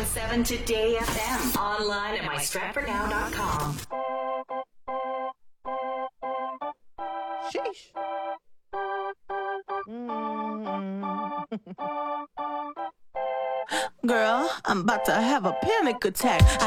107.7 Today FM. Online at mystratfordnow.com. Sheesh. Girl, I'm about to have a panic attack.